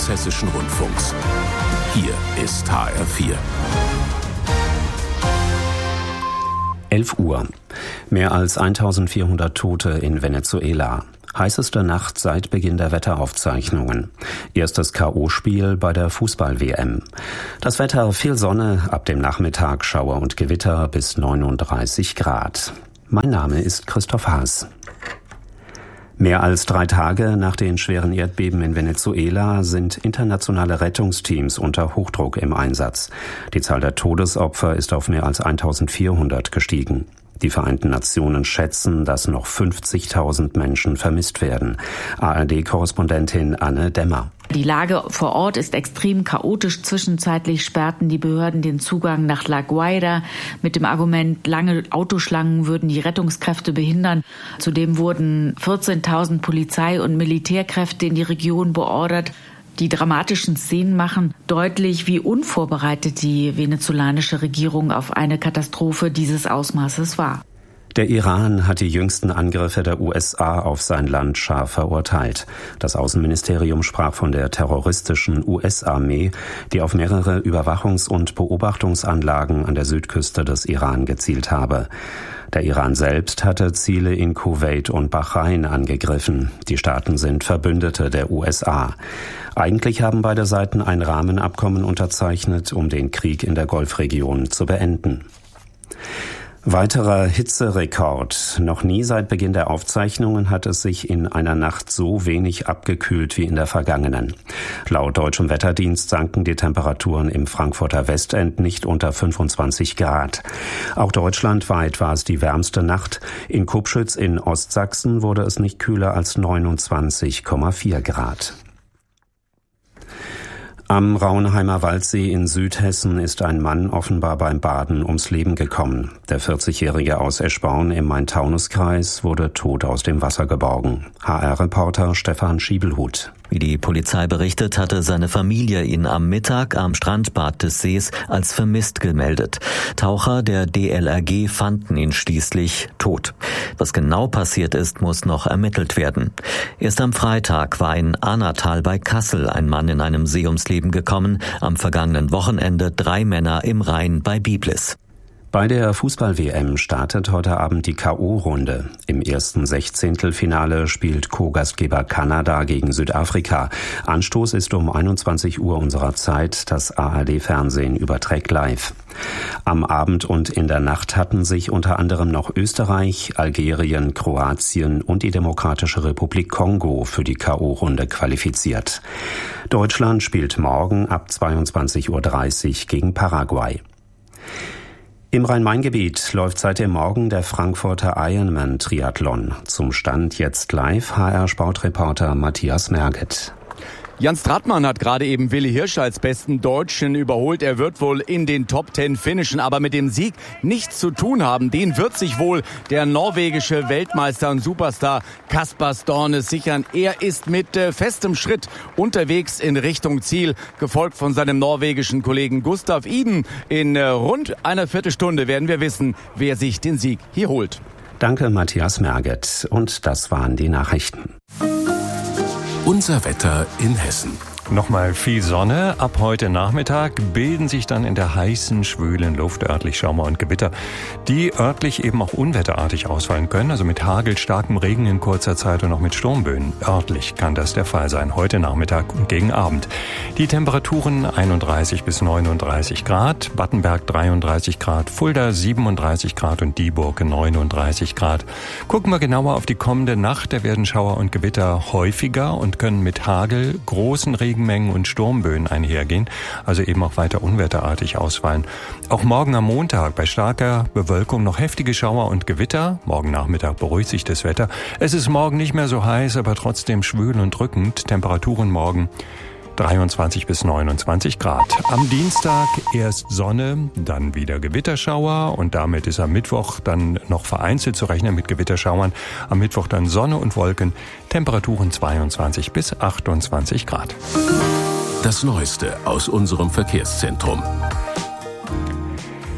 des Hessischen Rundfunks. Hier ist HR4. 11 Uhr. Mehr als 1400 Tote in Venezuela. Heißeste Nacht seit Beginn der Wetteraufzeichnungen. Erstes K.O.-Spiel bei der Fußball-WM. Das Wetter: viel Sonne, ab dem Nachmittag Schauer und Gewitter bis 39 Grad. Mein Name ist Christoph Haas. Mehr als 3 Tage nach den schweren Erdbeben in Venezuela sind internationale Rettungsteams unter Hochdruck im Einsatz. Die Zahl der Todesopfer ist auf mehr als 1400 gestiegen. Die Vereinten Nationen schätzen, dass noch 50.000 Menschen vermisst werden. ARD-Korrespondentin Anne Demmer. Die Lage vor Ort ist extrem chaotisch. Zwischenzeitlich sperrten die Behörden den Zugang nach La Guaira mit dem Argument, lange Autoschlangen würden die Rettungskräfte behindern. Zudem wurden 14.000 Polizei- und Militärkräfte in die Region beordert. Die dramatischen Szenen machen deutlich, wie unvorbereitet die venezolanische Regierung auf eine Katastrophe dieses Ausmaßes war. Der Iran hat die jüngsten Angriffe der USA auf sein Land scharf verurteilt. Das Außenministerium sprach von der terroristischen US-Armee, die auf mehrere Überwachungs- und Beobachtungsanlagen an der Südküste des Iran gezielt habe. Der Iran selbst hatte Ziele in Kuwait und Bahrain angegriffen. Die Staaten sind Verbündete der USA. Eigentlich haben beide Seiten ein Rahmenabkommen unterzeichnet, um den Krieg in der Golfregion zu beenden. Weiterer Hitzerekord. Noch nie seit Beginn der Aufzeichnungen hat es sich in einer Nacht so wenig abgekühlt wie in der vergangenen. Laut Deutschem Wetterdienst sanken die Temperaturen im Frankfurter Westend nicht unter 25 Grad. Auch deutschlandweit war es die wärmste Nacht. In Kubschütz in Ostsachsen wurde es nicht kühler als 29,4 Grad. Am Rauenheimer Waldsee in Südhessen ist ein Mann offenbar beim Baden ums Leben gekommen. Der 40-Jährige aus Eschborn im Main-Taunus-Kreis wurde tot aus dem Wasser geborgen. HR-Reporter Stefan Schiebelhut. Wie die Polizei berichtet, hatte seine Familie ihn am Mittag am Strandbad des Sees als vermisst gemeldet. Taucher der DLRG fanden ihn schließlich tot. Was genau passiert ist, muss noch ermittelt werden. Erst am Freitag war in Ahnatal bei Kassel ein Mann in einem See ums Leben gekommen. Am vergangenen Wochenende 3 Männer im Rhein bei Biblis. Bei der Fußball-WM startet heute Abend die K.O.-Runde. Im ersten Sechzehntelfinale spielt Co-Gastgeber Kanada gegen Südafrika. Anstoß ist um 21 Uhr unserer Zeit. Das ARD-Fernsehen überträgt live. Am Abend und in der Nacht hatten sich unter anderem noch Österreich, Algerien, Kroatien und die Demokratische Republik Kongo für die K.O.-Runde qualifiziert. Deutschland spielt morgen ab 22:30 Uhr gegen Paraguay. Im Rhein-Main-Gebiet läuft seit dem Morgen der Frankfurter Ironman-Triathlon. Zum Stand jetzt live HR-Sportreporter Matthias Merget. Jan Stratmann hat gerade eben Willi Hirsch als besten Deutschen überholt. Er wird wohl in den Top 10 finishen, aber mit dem Sieg nichts zu tun haben. Den wird sich wohl der norwegische Weltmeister und Superstar Kaspar Stornes sichern. Er ist mit festem Schritt unterwegs in Richtung Ziel, gefolgt von seinem norwegischen Kollegen Gustav Iden. In rund einer Viertelstunde werden wir wissen, wer sich den Sieg hier holt. Danke, Matthias Merget. Und das waren die Nachrichten. Unser Wetter in Hessen. Nochmal viel Sonne. Ab heute Nachmittag bilden sich dann in der heißen, schwülen Luft örtlich Schauer und Gewitter, die örtlich eben auch unwetterartig ausfallen können, also mit Hagel, starkem Regen in kurzer Zeit und auch mit Sturmböen. Örtlich kann das der Fall sein, heute Nachmittag und gegen Abend. Die Temperaturen 31 bis 39 Grad, Battenberg 33 Grad, Fulda 37 Grad und Dieburg 39 Grad. Gucken wir genauer auf die kommende Nacht, da werden Schauer und Gewitter häufiger und können mit Hagel, großen Regenmengen und Sturmböen einhergehen, also eben auch weiter unwetterartig ausfallen. Auch morgen am Montag bei starker Bewölkung noch heftige Schauer und Gewitter. Morgen Nachmittag beruhigt sich das Wetter. Es ist morgen nicht mehr so heiß, aber trotzdem schwül und drückend. Temperaturen morgen 23 bis 29 Grad. Am Dienstag erst Sonne, dann wieder Gewitterschauer und damit ist am Mittwoch dann noch vereinzelt zu rechnen mit Gewitterschauern. Am Mittwoch dann Sonne und Wolken, Temperaturen 22 bis 28 Grad. Das Neueste aus unserem Verkehrszentrum.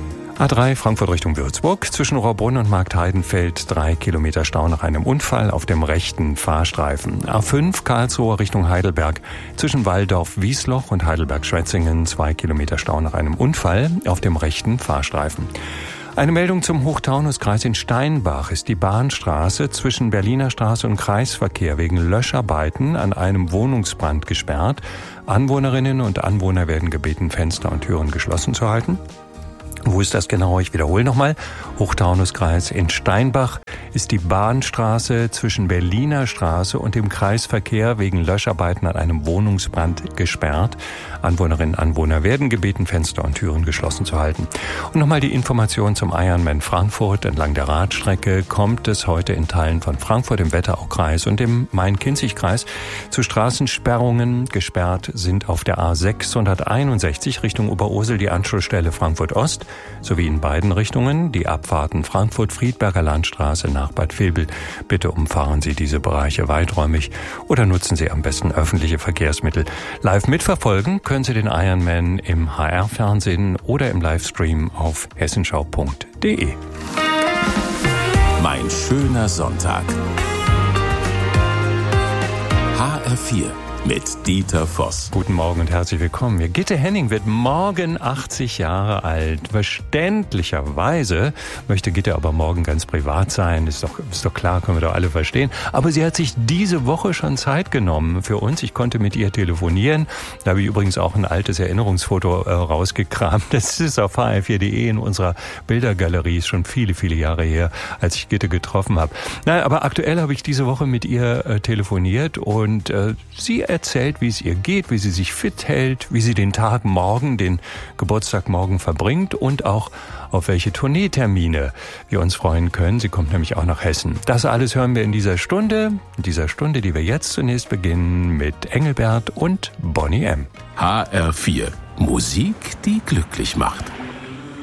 A3 Frankfurt Richtung Würzburg. Zwischen Rohrbrunn und Marktheidenfeld 3 Kilometer Stau nach einem Unfall auf dem rechten Fahrstreifen. A5 Karlsruhe Richtung Heidelberg. Zwischen Walldorf-Wiesloch und Heidelberg-Schwetzingen 2 Kilometer Stau nach einem Unfall auf dem rechten Fahrstreifen. Eine Meldung zum Hochtaunuskreis in Steinbach. Ist die Bahnstraße zwischen Berliner Straße und Kreisverkehr wegen Löscharbeiten an einem Wohnungsbrand gesperrt. Anwohnerinnen und Anwohner werden gebeten, Fenster und Türen geschlossen zu halten. Wo ist das genau? Ich wiederhole nochmal. Hochtaunuskreis in Steinbach ist die Bahnstraße zwischen Berliner Straße und dem Kreisverkehr wegen Löscharbeiten an einem Wohnungsbrand gesperrt. Anwohnerinnen und Anwohner werden gebeten, Fenster und Türen geschlossen zu halten. Und nochmal die Information zum Ironman Frankfurt. Entlang der Radstrecke kommt es heute in Teilen von Frankfurt, im Wetteraukreis und im Main-Kinzig-Kreis zu Straßensperrungen. Gesperrt sind auf der A661 Richtung Oberursel die Anschlussstelle Frankfurt Ost sowie in beiden Richtungen die Abfahrten Frankfurt-Friedberger Landstraße nach Bad Vilbel. Bitte umfahren Sie diese Bereiche weiträumig oder nutzen Sie am besten öffentliche Verkehrsmittel. Live mitverfolgen können Sie den Ironman im HR-Fernsehen oder im Livestream auf hessenschau.de. Mein schöner Sonntag. HR4 mit Dieter Voss. Guten Morgen und herzlich willkommen. Gitte Henning wird morgen 80 Jahre alt. Verständlicherweise möchte Gitte aber morgen ganz privat sein. Ist doch klar, können wir doch alle verstehen. Aber sie hat sich diese Woche schon Zeit genommen für uns. Ich konnte mit ihr telefonieren. Da habe ich übrigens auch ein altes Erinnerungsfoto rausgekramt. Das ist auf hr4.de in unserer Bildergalerie. Ist schon viele, viele Jahre her, als ich Gitte getroffen habe. Nein, aber aktuell habe ich diese Woche mit ihr telefoniert und sie erzählt, wie es ihr geht, wie sie sich fit hält, wie sie den Tag morgen, den Geburtstag morgen verbringt und auch auf welche Tourneetermine wir uns freuen können. Sie kommt nämlich auch nach Hessen. Das alles hören wir in dieser Stunde, die wir jetzt zunächst beginnen mit Engelbert und Boney M. HR4. Musik, die glücklich macht.